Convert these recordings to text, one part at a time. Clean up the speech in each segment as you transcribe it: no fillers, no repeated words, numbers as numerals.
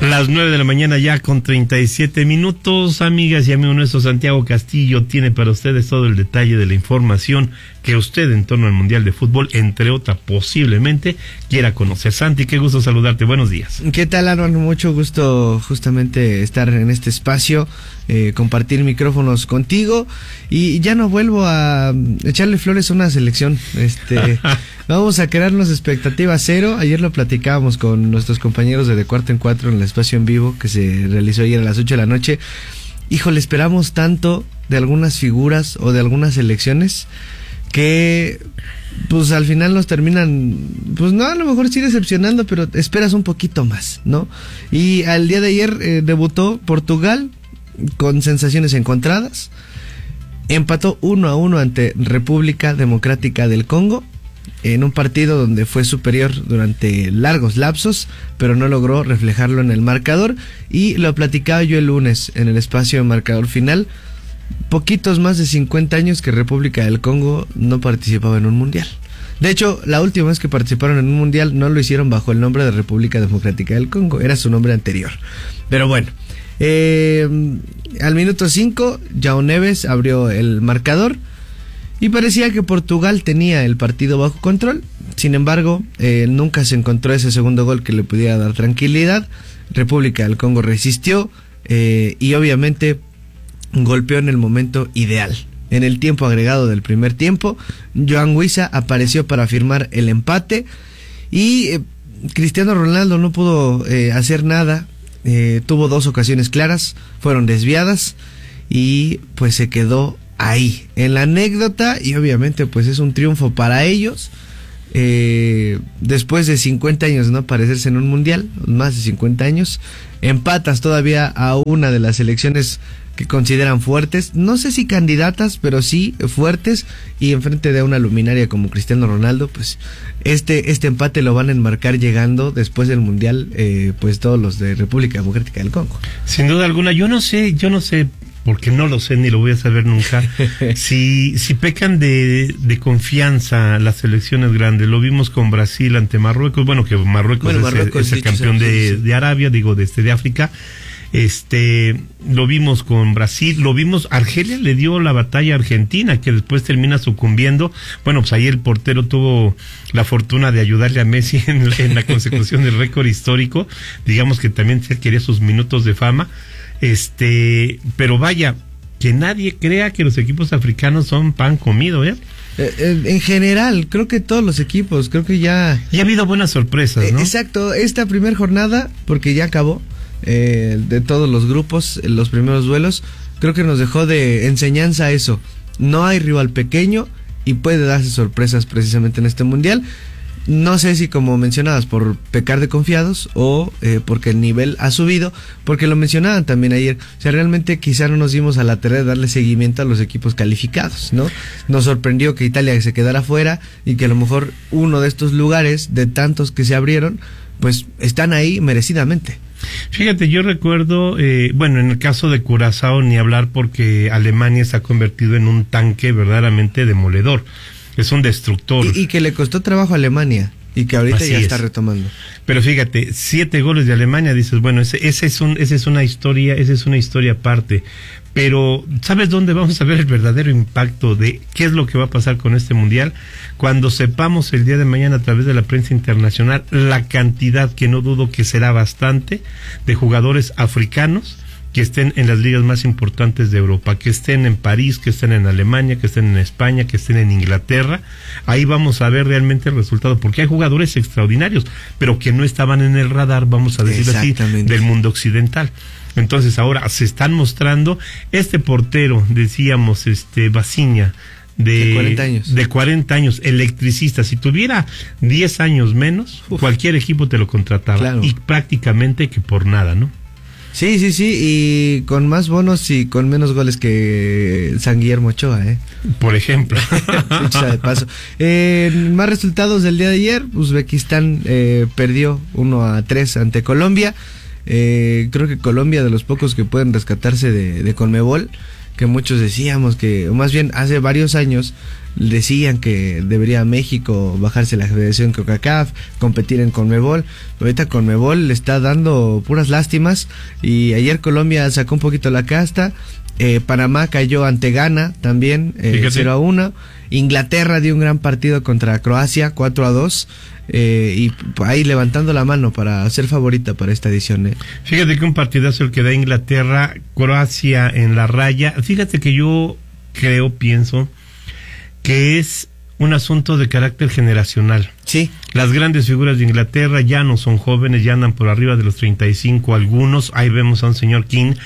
Las 9 de la mañana ya con 37 minutos, amigas y amigos nuestros. Santiago Castillo tiene para ustedes todo el detalle de la información que usted en torno al Mundial de Fútbol, entre otras, posiblemente quiera conocer. Santi, qué gusto saludarte, buenos días. ¿Qué tal, Aaron? Mucho gusto justamente estar en este espacio, compartir micrófonos contigo, y ya no vuelvo a echarle flores a una selección. Vamos a crearnos expectativa cero. Ayer lo platicábamos con nuestros compañeros de Cuarto en Cuatro en el espacio en vivo que se realizó ayer a las 8 de la noche. Híjole, esperamos tanto de algunas figuras o de algunas selecciones que pues al final nos terminan, pues no, a lo mejor sí decepcionando, pero esperas un poquito más, ¿no? Y al día de ayer debutó Portugal con sensaciones encontradas. Empató 1-1 ante República Democrática del Congo, en un partido donde fue superior durante largos lapsos, pero no logró reflejarlo en el marcador, y lo platicaba yo el lunes en el espacio de Marcador Final. Poquitos más de 50 años que República del Congo no participaba en un mundial. De hecho, la última vez que participaron en un mundial no lo hicieron bajo el nombre de República Democrática del Congo, era su nombre anterior. Pero bueno, al minuto 5, João Neves abrió el marcador y parecía que Portugal tenía el partido bajo control. Sin embargo, nunca se encontró ese segundo gol que le pudiera dar tranquilidad. República del Congo resistió y obviamente golpeó en el momento ideal. En el tiempo agregado del primer tiempo, Joan Wissa apareció para firmar el empate y Cristiano Ronaldo no pudo hacer nada. Tuvo dos ocasiones claras, fueron desviadas y pues se quedó ahí en la anécdota, y obviamente pues es un triunfo para ellos. Después de 50 años de no aparecerse en un mundial, más de 50 años, empatas todavía a una de las selecciones que consideran fuertes, no sé si candidatas, pero sí fuertes, y enfrente de una luminaria como Cristiano Ronaldo, pues este empate lo van a enmarcar llegando después del mundial, pues todos los de República Democrática del Congo. Sin duda alguna, yo no sé, porque no lo sé ni lo voy a saber nunca, si pecan de confianza las selecciones grandes. Lo vimos con Brasil ante Marruecos, bueno, que Marruecos es el campeón de Arabia, de África. Lo vimos con Brasil, lo vimos, Argelia le dio la batalla a Argentina, que después termina sucumbiendo. Bueno, pues ahí el portero tuvo la fortuna de ayudarle a Messi en la consecución del récord histórico. Digamos que también se quería sus minutos de fama. Pero vaya, que nadie crea que los equipos africanos son pan comido, en general, creo que todos los equipos, creo que ya ha habido buenas sorpresas, ¿no? Exacto, esta primera jornada, porque ya acabó, de todos los grupos, los primeros duelos, creo que nos dejó de enseñanza eso. No hay rival pequeño y puede darse sorpresas precisamente en este mundial. No sé si, como mencionabas, por pecar de confiados o porque el nivel ha subido, porque lo mencionaban también ayer. O sea, realmente quizá no nos dimos a la tarea de darle seguimiento a los equipos calificados, ¿no? Nos sorprendió que Italia se quedara fuera y que a lo mejor uno de estos lugares, de tantos que se abrieron, pues están ahí merecidamente. Fíjate, yo recuerdo, en el caso de Curazao ni hablar, porque Alemania se ha convertido en un tanque verdaderamente demoledor. Es un destructor. Y que le costó trabajo a Alemania y que ahorita ya está retomando. Pero fíjate, 7 goles de Alemania, dices, bueno, esa es una historia aparte. Pero ¿sabes dónde vamos a ver el verdadero impacto de qué es lo que va a pasar con este mundial? Cuando sepamos el día de mañana a través de la prensa internacional la cantidad, que no dudo que será bastante, de jugadores africanos que estén en las ligas más importantes de Europa, que estén en París, que estén en Alemania, que estén en España, que estén en Inglaterra. Ahí vamos a ver realmente el resultado, porque hay jugadores extraordinarios, pero que no estaban en el radar, vamos a decirlo así, del mundo occidental. Entonces ahora se están mostrando. Este portero, decíamos, Basiña, de 40 años, electricista. Si tuviera 10 años menos, cualquier equipo te lo contrataba, claro. Y prácticamente que por nada, ¿no? Sí, y con más bonos y con menos goles que San Guillermo Ochoa, por ejemplo. De paso. Más resultados del día de ayer. Uzbekistán perdió 1-3 ante Colombia. Creo que Colombia, de los pocos que pueden rescatarse de Conmebol, que muchos decíamos que, o más bien hace varios años, decían que debería México bajarse la Federación CONCACAF, competir en CONMEBOL. Ahorita CONMEBOL le está dando puras lástimas, y ayer Colombia sacó un poquito la casta. Panamá cayó ante Ghana también, 0-1. Inglaterra dio un gran partido contra Croacia, 4-2. Y ahí levantando la mano para ser favorita para esta edición. Fíjate que un partidazo el que da Inglaterra, Croacia en la raya. Fíjate que yo pienso que es un asunto de carácter generacional. Sí. Las grandes figuras de Inglaterra ya no son jóvenes, ya andan por arriba de los 35 algunos. Ahí vemos a un señor Kane,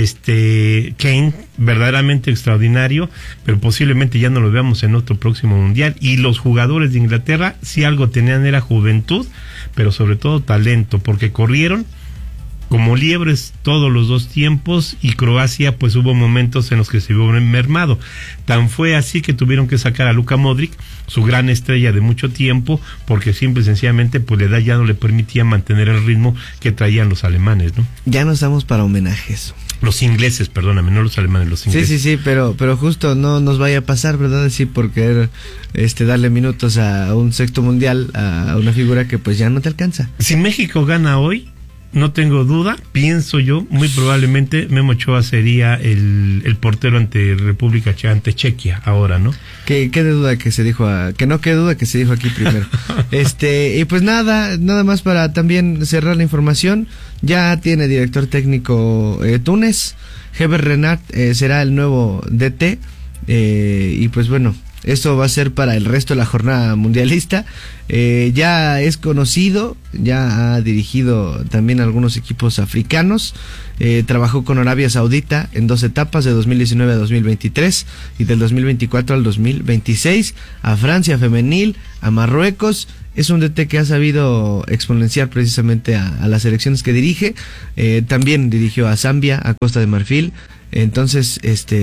verdaderamente extraordinario, pero posiblemente ya no lo veamos en otro próximo mundial. Y los jugadores de Inglaterra, si algo tenían era juventud, pero sobre todo talento, porque corrieron como liebres todos los dos tiempos, y Croacia pues hubo momentos en los que se vio mermado. Tan fue así que tuvieron que sacar a Luka Modric, su gran estrella de mucho tiempo, porque simple y sencillamente pues la edad ya no le permitía mantener el ritmo que traían los alemanes, ¿no? Ya no estamos para homenajes. Los ingleses, perdóname, no los alemanes, los ingleses. Sí, pero justo no nos vaya a pasar, ¿verdad? Así por querer darle minutos a un sexto mundial, a una figura que pues ya no te alcanza. Si México gana hoy, no tengo duda, pienso yo, muy probablemente Memo Ochoa sería el portero ante ante Chequia ahora, ¿no? Que quede duda que se dijo, que no quede duda que se dijo aquí primero. Y pues nada más para también cerrar la información. Ya tiene director técnico Túnez. Heber Renard será el nuevo DT, y pues bueno, esto va a ser para el resto de la jornada mundialista. Ya es conocido, ya ha dirigido también algunos equipos africanos. Trabajó con Arabia Saudita en 2 etapas, de 2019 a 2023 y del 2024 al 2026. A Francia femenil, a Marruecos. Es un DT que ha sabido exponenciar precisamente a las selecciones que dirige. También dirigió a Zambia, a Costa de Marfil. Entonces,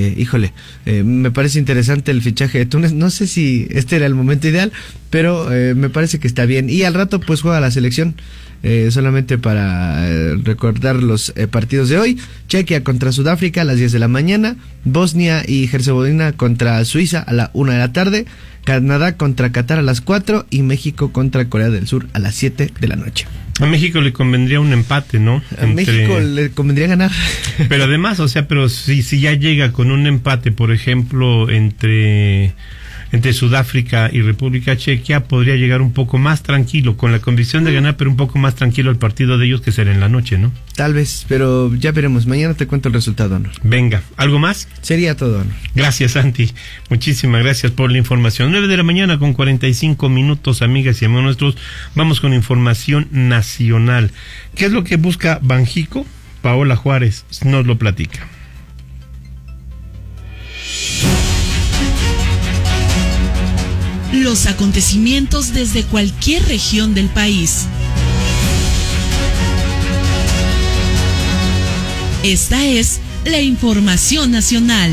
me parece interesante el fichaje de Túnez. No sé si este era el momento ideal, pero me parece que está bien. Y al rato pues juega la selección. Solamente para recordar los partidos de hoy: Chequia contra Sudáfrica a las 10 de la mañana, Bosnia y Herzegovina contra Suiza a la 1 de la tarde, Canadá contra Qatar a las 4 y México contra Corea del Sur a las 7 de la noche. A México le convendría un empate, ¿no? A México le convendría ganar. Pero además, pero si ya llega con un empate, por ejemplo, entre Sudáfrica y República Checa, podría llegar un poco más tranquilo, con la convicción de ganar, pero un poco más tranquilo el partido de ellos, que será en la noche, ¿no? Tal vez, pero ya veremos. Mañana te cuento el resultado, Honor. Venga, ¿algo más? Sería todo, Honor. Gracias, Santi. Muchísimas gracias por la información. 9 de la mañana con 45 minutos, amigas y amigos nuestros. Vamos con información nacional. ¿Qué es lo que busca Banjico? Paola Juárez nos lo platica. Los acontecimientos desde cualquier región del país. Esta es la información nacional.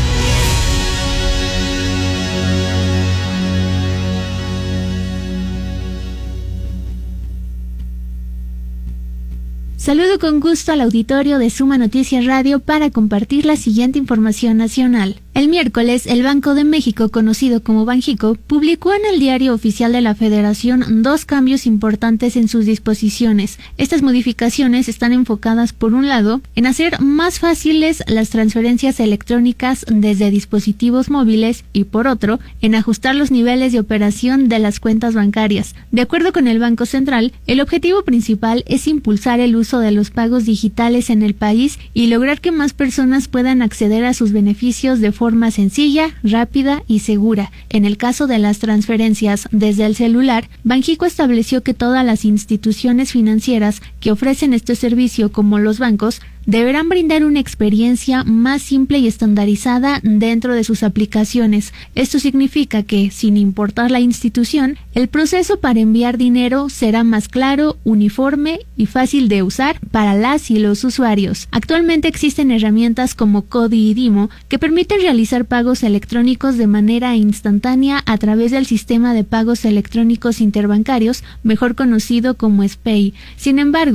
Saludo con gusto al auditorio de Suma Noticias Radio para compartir la siguiente información nacional. El miércoles, el Banco de México, conocido como Banjico, publicó en el Diario Oficial de la Federación 2 cambios importantes en sus disposiciones. Estas modificaciones están enfocadas, por un lado, en hacer más fáciles las transferencias electrónicas desde dispositivos móviles y, por otro, en ajustar los niveles de operación de las cuentas bancarias. De acuerdo con el Banco Central, el objetivo principal es impulsar el uso de los pagos digitales en el país y lograr que más personas puedan acceder a sus beneficios de forma sencilla, rápida y segura. En el caso de las transferencias desde el celular, Banjico estableció que todas las instituciones financieras que ofrecen este servicio, como los bancos, deberán brindar una experiencia más simple y estandarizada dentro de sus aplicaciones. Esto significa que, sin importar la institución, el proceso para enviar dinero será más claro, uniforme y fácil de usar para las y los usuarios. Actualmente existen herramientas como Codi y Dimo que permiten realizar pagos electrónicos de manera instantánea a través del sistema de pagos electrónicos interbancarios, mejor conocido como SPEI. Sin embargo,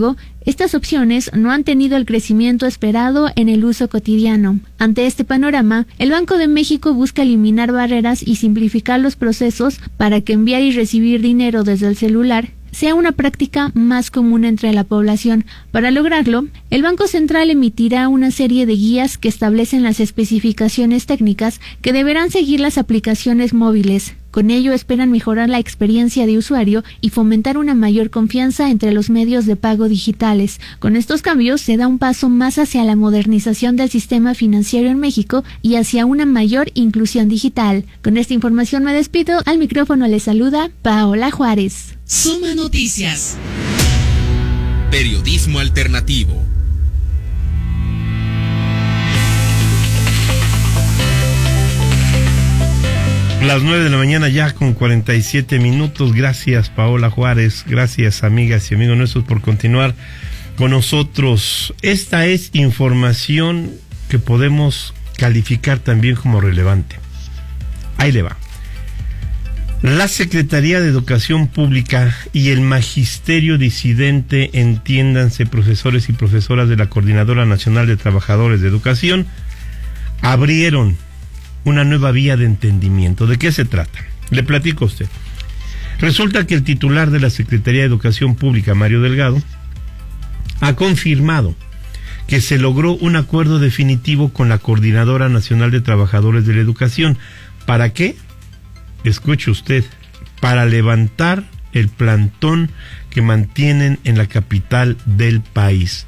Estas opciones no han tenido el crecimiento esperado en el uso cotidiano. Ante este panorama, el Banco de México busca eliminar barreras y simplificar los procesos para que enviar y recibir dinero desde el celular sea una práctica más común entre la población. Para lograrlo, el Banco Central emitirá una serie de guías que establecen las especificaciones técnicas que deberán seguir las aplicaciones móviles. Con ello esperan mejorar la experiencia de usuario y fomentar una mayor confianza entre los medios de pago digitales. Con estos cambios se da un paso más hacia la modernización del sistema financiero en México y hacia una mayor inclusión digital. Con esta información me despido. Al micrófono les saluda Paola Juárez. Suma Noticias. Periodismo alternativo. Las 9 de la mañana ya con 47 minutos. Gracias, Paola Juárez. Gracias, amigas y amigos nuestros, por continuar con nosotros. Esta es información que podemos calificar también como relevante. Ahí le va. La Secretaría de Educación Pública y el Magisterio Disidente, entiéndanse profesores y profesoras de la Coordinadora Nacional de Trabajadores de Educación, abrieron una nueva vía de entendimiento. ¿De qué se trata? Le platico a usted. Resulta que el titular de la Secretaría de Educación Pública, Mario Delgado, ha confirmado que se logró un acuerdo definitivo con la Coordinadora Nacional de Trabajadores de la Educación. ¿Para qué? Escuche usted, para levantar el plantón que mantienen en la capital del país.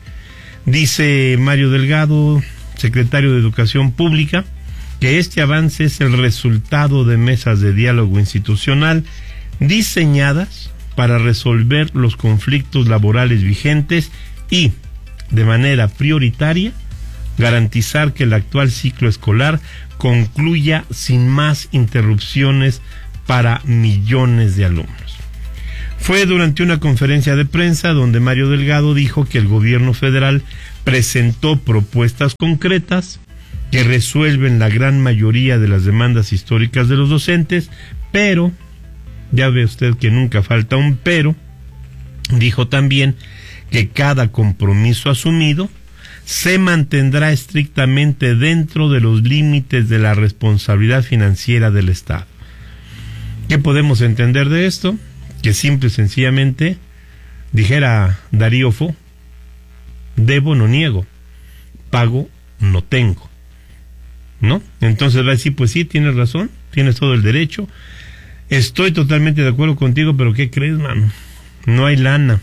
Dice Mario Delgado, secretario de Educación Pública, que este avance es el resultado de mesas de diálogo institucional diseñadas para resolver los conflictos laborales vigentes y, de manera prioritaria, garantizar que el actual ciclo escolar concluya sin más interrupciones para millones de alumnos. Fue durante una conferencia de prensa donde Mario Delgado dijo que el gobierno federal presentó propuestas concretas que resuelven la gran mayoría de las demandas históricas de los docentes, pero, ya ve usted que nunca falta un pero, dijo también que cada compromiso asumido se mantendrá estrictamente dentro de los límites de la responsabilidad financiera del Estado. ¿Qué podemos entender de esto? Que simple y sencillamente, dijera Darío Fo, debo no niego, pago no tengo. ¿No? Entonces va a decir, pues sí, tienes razón, tienes todo el derecho, estoy totalmente de acuerdo contigo, pero ¿qué crees, mano? No hay lana.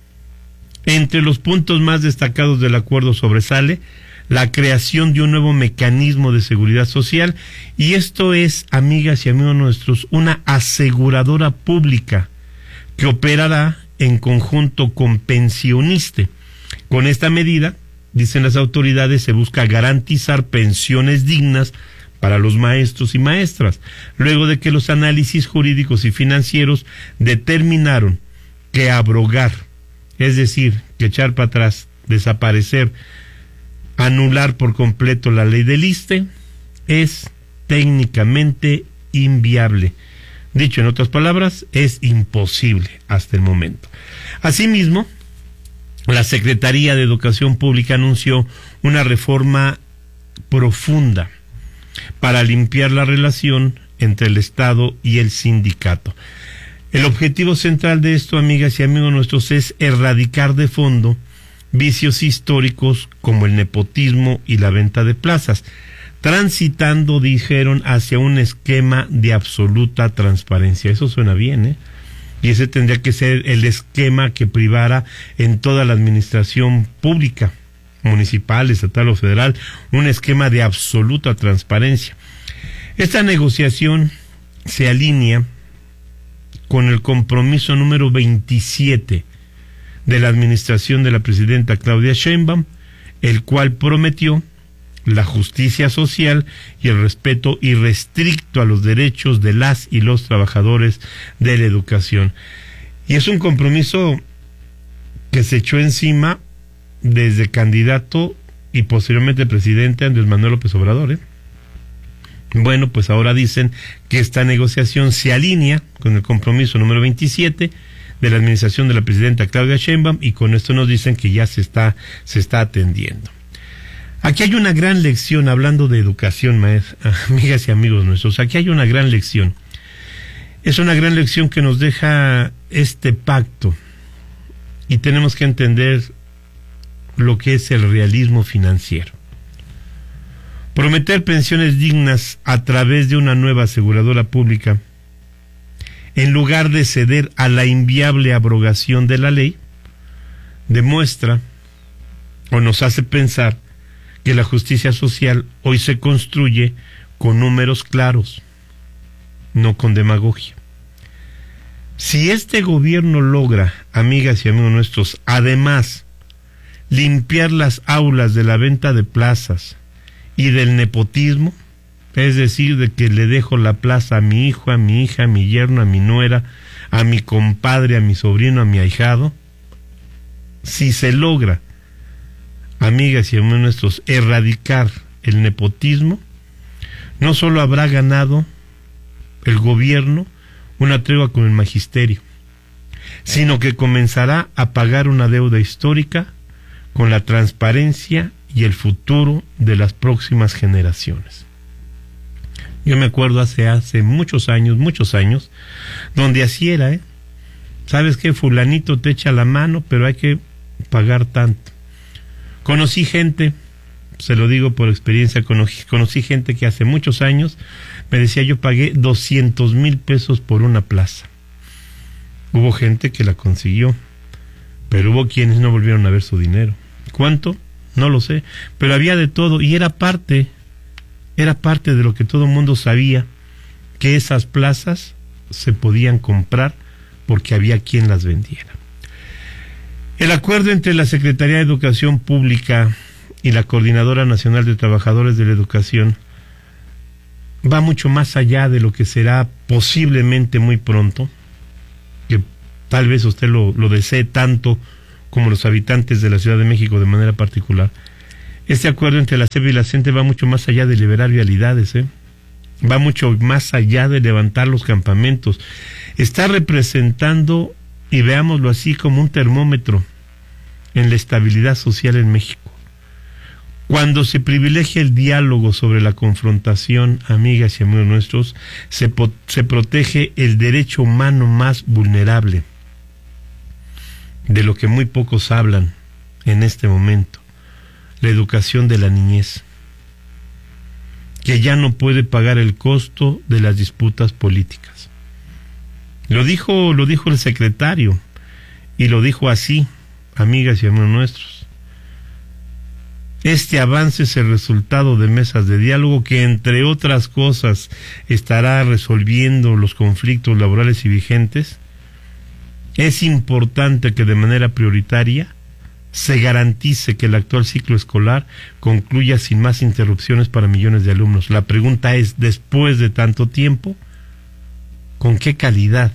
Entre los puntos más destacados del acuerdo sobresale la creación de un nuevo mecanismo de seguridad social, y esto es, amigas y amigos nuestros, una aseguradora pública que operará en conjunto con Pensioniste. Con esta medida, dicen las autoridades, se busca garantizar pensiones dignas para los maestros y maestras, luego de que los análisis jurídicos y financieros determinaron que abrogar, es decir, que echar para atrás, desaparecer, anular por completo la ley del ISSSTE, es técnicamente inviable. Dicho en otras palabras, es imposible hasta el momento. Asimismo, la Secretaría de Educación Pública anunció una reforma profunda para limpiar la relación entre el Estado y el sindicato. El objetivo central de esto, amigas y amigos nuestros, es erradicar de fondo vicios históricos como el nepotismo y la venta de plazas, transitando, dijeron, hacia un esquema de absoluta transparencia. Eso suena bien, ¿eh? Y ese tendría que ser el esquema que privara en toda la administración pública, municipal, estatal o federal, un esquema de absoluta transparencia. Esta negociación se alinea con el compromiso número 27 de la administración de la presidenta Claudia Sheinbaum, el cual prometió la justicia social y el respeto irrestricto a los derechos de las y los trabajadores de la educación. Y es un compromiso que se echó encima desde candidato y posteriormente presidente Andrés Manuel López Obrador, ¿eh? Bueno, pues ahora dicen que esta negociación se alinea con el compromiso número 27 de la administración de la presidenta Claudia Sheinbaum, y con esto nos dicen que ya se está atendiendo. Aquí hay una gran lección, hablando de educación, amigas y amigos nuestros, aquí hay una gran lección. Es una gran lección que nos deja este pacto, y tenemos que entender lo que es el realismo financiero. Prometer pensiones dignas a través de una nueva aseguradora pública, en lugar de ceder a la inviable abrogación de la ley, demuestra o nos hace pensar que la justicia social hoy se construye con números claros, no con demagogia. Si este gobierno logra, amigas y amigos nuestros, además limpiar las aulas de la venta de plazas y del nepotismo, es decir, de que le dejo la plaza a mi hijo, a mi hija, a mi yerno, a mi nuera, a mi compadre, a mi sobrino, a mi ahijado, si se logra, amigas y amigos nuestros, erradicar el nepotismo, no solo habrá ganado el gobierno una tregua con el magisterio, sino que comenzará a pagar una deuda histórica con la transparencia y el futuro de las próximas generaciones. Yo me acuerdo hace muchos años, donde así era, ¿sabes qué? Fulanito te echa la mano, pero hay que pagar tanto. Conocí gente, se lo digo por experiencia, conocí gente que hace muchos años me decía, yo pagué 200,000 pesos por una plaza. Hubo gente que la consiguió, pero hubo quienes no volvieron a ver su dinero. ¿Cuánto? No lo sé, pero había de todo, y era parte de lo que todo el mundo sabía, que esas plazas se podían comprar porque había quien las vendiera. El acuerdo entre la Secretaría de Educación Pública y la Coordinadora Nacional de Trabajadores de la Educación va mucho más allá de lo que será posiblemente muy pronto, que tal vez usted lo desee tanto como los habitantes de la Ciudad de México de manera particular. Este acuerdo entre la SEP y la CENTE va mucho más allá de liberar vialidades, va mucho más allá de levantar los campamentos. Está representando, y veámoslo así, como un termómetro en la estabilidad social en México. Cuando se privilegia el diálogo sobre la confrontación, amigas y amigos nuestros, se protege el derecho humano más vulnerable, de lo que muy pocos hablan en este momento, la educación de la niñez, que ya no puede pagar el costo de las disputas políticas. Lo dijo el secretario, y lo dijo así, amigas y amigos nuestros. Este avance es el resultado de mesas de diálogo que, entre otras cosas, estará resolviendo los conflictos laborales y vigentes. Es importante que de manera prioritaria se garantice que el actual ciclo escolar concluya sin más interrupciones para millones de alumnos. La pregunta es, después de tanto tiempo, ¿con qué calidad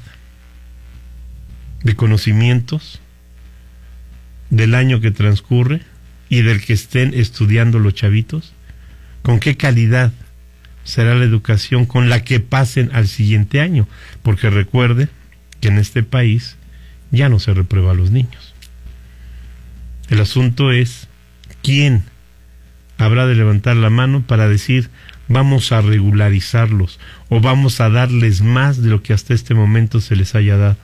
de conocimientos del año que transcurre y del que estén estudiando los chavitos? ¿Con qué calidad será la educación con la que pasen al siguiente año? Porque recuerde que en este país ya no se reprueba a los niños. El asunto es quién habrá de levantar la mano para decir vamos a regularizarlos o vamos a darles más de lo que hasta este momento se les haya dado.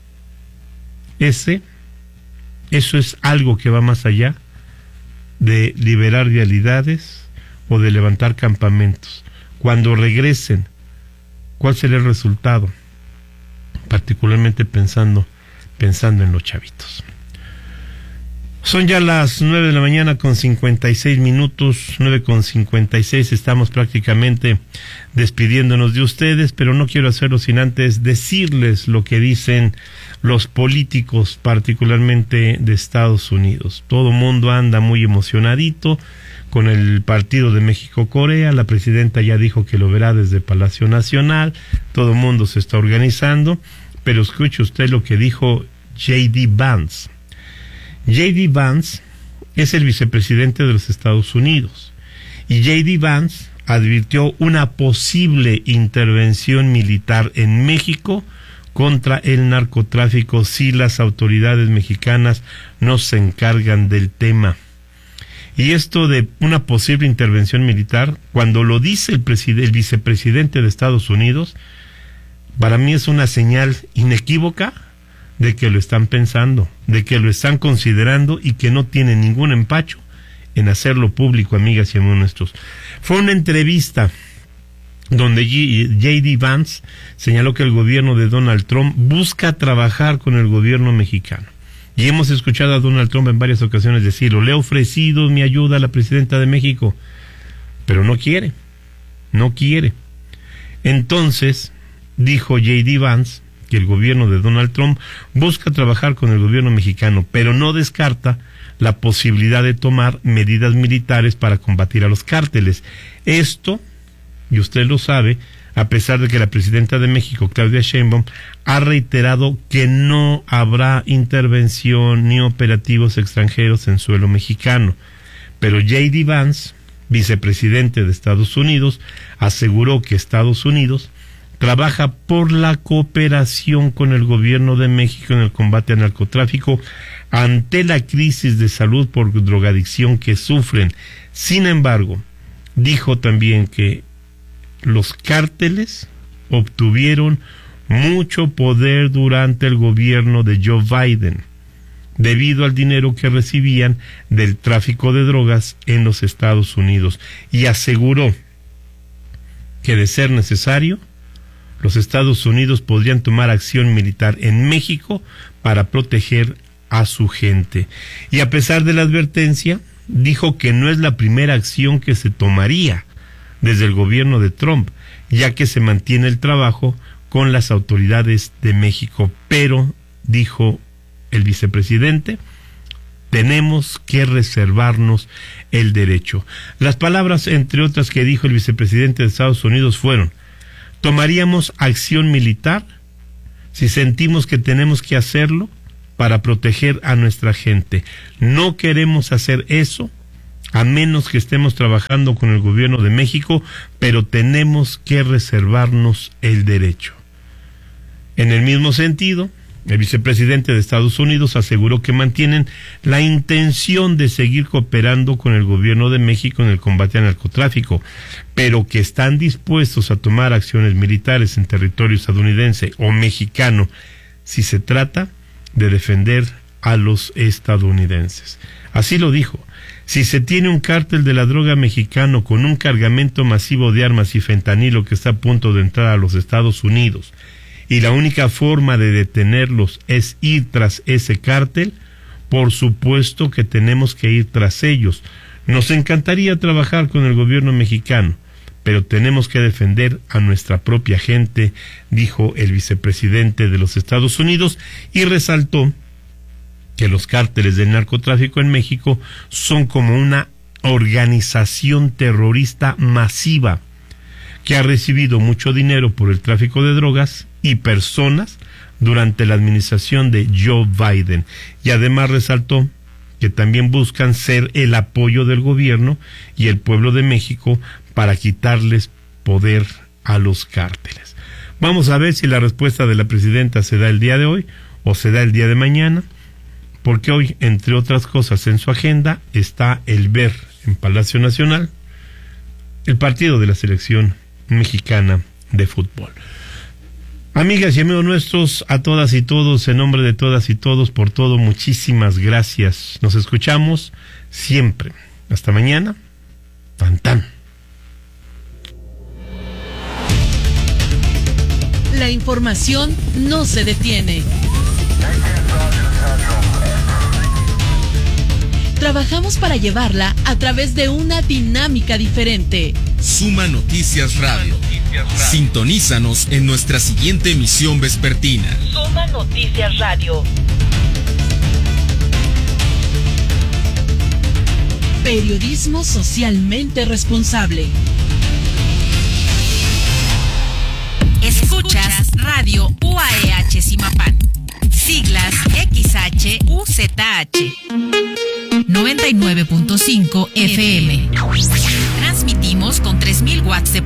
Eso es algo que va más allá de liberar vialidades o de levantar campamentos. Cuando regresen, ¿cuál será el resultado? Particularmente pensando en los chavitos. Son ya las 9 de la mañana con 56 minutos, 9:56, estamos prácticamente despidiéndonos de ustedes, pero no quiero hacerlo sin antes decirles lo que dicen los políticos, particularmente de Estados Unidos. Todo mundo anda muy emocionadito con el partido de México-Corea, la presidenta ya dijo que lo verá desde Palacio Nacional, todo el mundo se está organizando, pero escuche usted lo que dijo J.D. Vance. J.D. Vance es el vicepresidente de los Estados Unidos y J.D. Vance advirtió una posible intervención militar en México contra el narcotráfico si las autoridades mexicanas no se encargan del tema. Y esto de una posible intervención militar, cuando lo dice el vicepresidente de Estados Unidos, para mí es una señal inequívoca de que lo están pensando, de que lo están considerando y que no tienen ningún empacho en hacerlo público, amigas y amigos nuestros. Fue una entrevista donde J.D. Vance señaló que el gobierno de Donald Trump busca trabajar con el gobierno mexicano. Y hemos escuchado a Donald Trump en varias ocasiones decirlo: le he ofrecido mi ayuda a la presidenta de México, pero no quiere. Entonces, dijo J.D. Vance que el gobierno de Donald Trump busca trabajar con el gobierno mexicano, pero no descarta la posibilidad de tomar medidas militares para combatir a los cárteles. Esto, y usted lo sabe, a pesar de que la presidenta de México, Claudia Sheinbaum, ha reiterado que no habrá intervención ni operativos extranjeros en suelo mexicano. Pero J.D. Vance, vicepresidente de Estados Unidos, aseguró que Estados Unidos trabaja por la cooperación con el gobierno de México en el combate al narcotráfico ante la crisis de salud por drogadicción que sufren. Sin embargo, dijo también que los cárteles obtuvieron mucho poder durante el gobierno de Joe Biden, debido al dinero que recibían del tráfico de drogas en los Estados Unidos, y aseguró que, de ser necesario, los Estados Unidos podrían tomar acción militar en México para proteger a su gente. Y a pesar de la advertencia, dijo que no es la primera acción que se tomaría desde el gobierno de Trump, ya que se mantiene el trabajo con las autoridades de México. Pero, dijo el vicepresidente, tenemos que reservarnos el derecho. Las palabras, entre otras, que dijo el vicepresidente de Estados Unidos fueron: tomaríamos acción militar si sentimos que tenemos que hacerlo para proteger a nuestra gente. No queremos hacer eso a menos que estemos trabajando con el gobierno de México, pero tenemos que reservarnos el derecho. En el mismo sentido, el vicepresidente de Estados Unidos aseguró que mantienen la intención de seguir cooperando con el gobierno de México en el combate al narcotráfico, pero que están dispuestos a tomar acciones militares en territorio estadounidense o mexicano si se trata de defender a los estadounidenses. Así lo dijo: si se tiene un cártel de la droga mexicano con un cargamento masivo de armas y fentanilo que está a punto de entrar a los Estados Unidos, y la única forma de detenerlos es ir tras ese cártel, por supuesto que tenemos que ir tras ellos. Nos encantaría trabajar con el gobierno mexicano, pero tenemos que defender a nuestra propia gente, dijo el vicepresidente de los Estados Unidos, y resaltó que los cárteles del narcotráfico en México son como una organización terrorista masiva que ha recibido mucho dinero por el tráfico de drogas y personas durante la administración de Joe Biden. Y además resaltó que también buscan ser el apoyo del gobierno y el pueblo de México para quitarles poder a los cárteles. Vamos a ver si la respuesta de la presidenta se da el día de hoy o se da el día de mañana, porque hoy, entre otras cosas, en su agenda está el ver en Palacio Nacional el partido de la selección mexicana de fútbol. Amigas y amigos nuestros, a todas y todos, en nombre de todas y todos, por todo, muchísimas gracias. Nos escuchamos siempre. Hasta mañana. Tan tan. La información no se detiene. Trabajamos para llevarla a través de una dinámica diferente. Suma Noticias Radio. Sintonízanos en nuestra siguiente emisión vespertina. Suma Noticias Radio. Periodismo socialmente responsable. Escuchas Radio UAEH Zimapán. Siglas XHUZH. 99.5 FM. Transmitimos con 3000 watts de